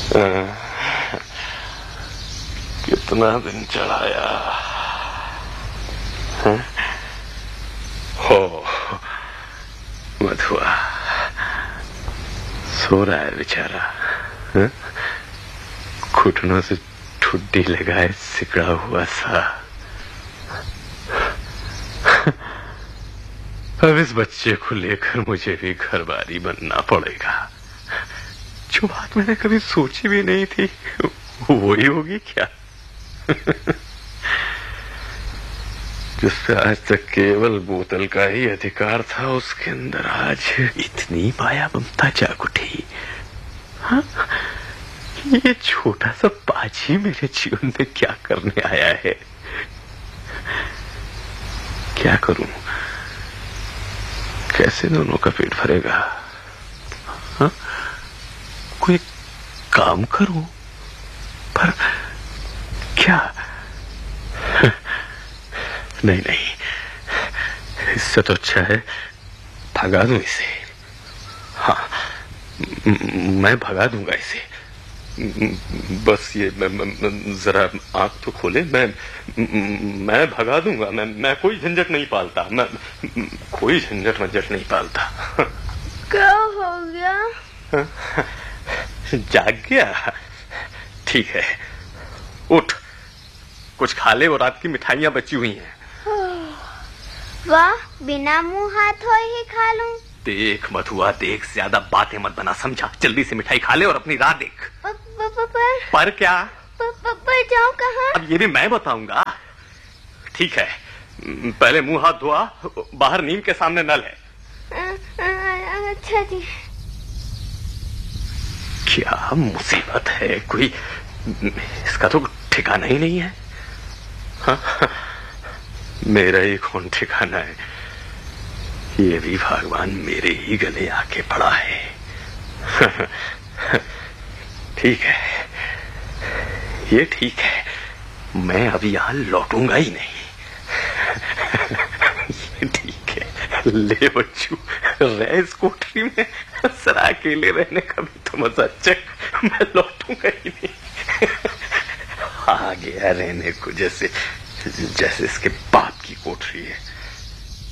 कितना दिन चढ़ाया है? हो मधुआ सो रहा है बेचारा, घुटनों से ठुड्डी लगाए सिकड़ा हुआ सा। अब इस बच्चे को लेकर मुझे भी घरबारी बनना पड़ेगा। जो बात मैंने कभी सोची भी नहीं थी वो ही होगी क्या? जिससे आज तक केवल बोतल का ही अधिकार था, उसके अंदर आज इतनी माया ममता जाग उठी। हाँ? ये छोटा सा पाजी मेरे जीवन में क्या करने आया है? क्या करूं? कैसे दोनों का पेट भरेगा? हाँ? कोई काम करूं, पर क्या? नहीं नहीं, इससे तो अच्छा है भगा दूं इसे। हाँ, मैं भगा दूंगा इसे। बस ये जरा आंख तो खोले। मैं भगा दूंगा। मैं कोई झंझट नहीं पालता। मैं कोई झंझट वंझट नहीं पालता। क्या हो गया? जाग गया? ठीक है, उठ, कुछ खा ले, और रात की मिठाइयां बची हुई हैं। वाह, बिना मुंह हाथ धोए ही खा लूं। देख मधुआ, देख, ज्यादा बातें मत बना, समझा? जल्दी से मिठाई खा ले और अपनी राह देख। पर क्या? पर जाऊं कहाँ? अब ये भी मैं बताऊंगा। ठीक है, पहले मुंह हाथ धोआ, बाहर नीम के सामने नल है। अच्छा जी। क्या मुसीबत है, कोई इसका तो ठिकाना ही नहीं है। हाँ? मेरा ही कौन ठिकाना है? ये भी भगवान मेरे ही गले आके पड़ा है। ठीक है, ये ठीक है, मैं अब यहां लौटूंगा ही नहीं। ये ठीक है, ले बच्चू, रह इस कोठरी में, सरा अकेले रहने का भी तो मजा चक। मैं लौटूंगा ही नहीं। आ गया रहने को, जैसे इसके बाप की कोठरी है।